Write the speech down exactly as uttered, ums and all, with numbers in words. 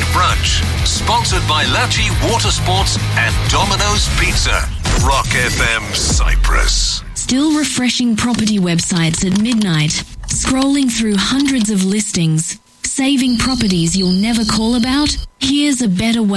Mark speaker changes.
Speaker 1: Brunch. Sponsored by Lachi Water Sports and Domino's Pizza. Rock F M Cyprus.
Speaker 2: Still refreshing property websites at midnight, scrolling through hundreds of listings, saving properties you'll never call about? Here's a better way.